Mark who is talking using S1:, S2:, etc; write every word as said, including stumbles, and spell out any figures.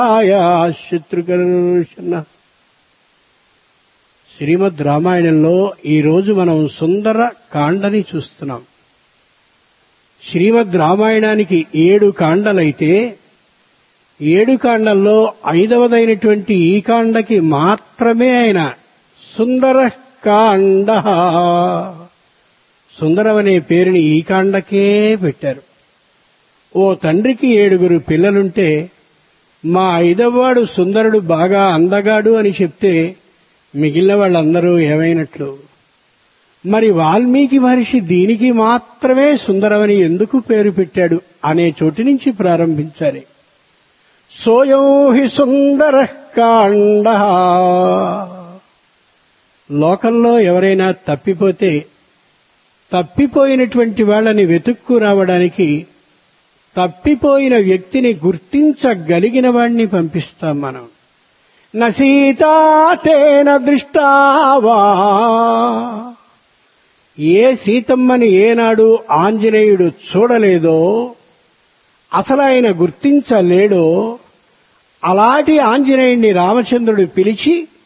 S1: శత్రుకర్షణ. శ్రీమద్ రామాయణంలో ఈరోజు మనం సుందర కాండని చూస్తున్నాం. శ్రీమద్ రామాయణానికి ఏడు కాండలైతే ఏడు కాండల్లో ఐదవదైనటువంటి ఈ కాండకి మాత్రమే ఆయన సుందర కాండ, సుందరం అనే పేరుని ఈ కాండకే పెట్టారు. ఓ తండ్రికి ఏడుగురు పిల్లలుంటే మా ఐదవవాడు సుందరుడు బాగా అందగాడు అని చెప్తే మిగిలిన వాళ్ళందరూ ఏమైనట్లు? మరి వాల్మీకి మహర్షి దీనికి మాత్రమే సుందరమని ఎందుకు పేరు పెట్టాడు అనే చోటు నుంచి ప్రారంభించాలి. సోయం హి సుందర కాండ. లోకంలో ఎవరైనా తప్పిపోతే తప్పిపోయినటువంటి వాళ్ళని వెతుక్కు రావడానికి తప్పిపోయిన వ్యక్తిని గుర్తించగలిగిన వాణ్ణి పంపిస్తాం మనం. న సీతా తేన దృష్టావా. ఏ సీతమ్మని ఏనాడు ఆంజనేయుడు చూడలేదో, అసలు ఆయన గుర్తించలేడో అలాంటి ఆంజనేయుణ్ణి రామచంద్రుడు పిలిచి